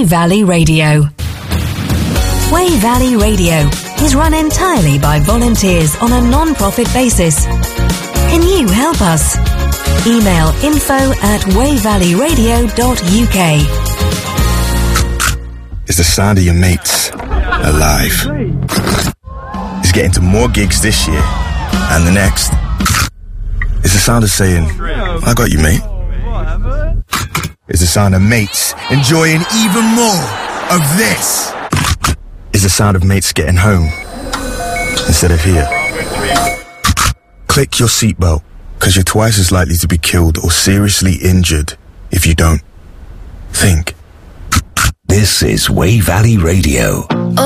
Wey Valley Radio. Wey Valley Radio is run entirely by volunteers on a non-profit basis. Can you help us? Email info@wayvalleyradio.uk. Is the sound of your mates alive? Is getting to more gigs this year and the next? Is the sound of saying, I got you, mate? Is the sound of mates enjoying even more of this? Is the sound of mates getting home instead of here? Click your seatbelt, because you're twice as likely to be killed or seriously injured if you don't. Think. This is Wey Valley Radio.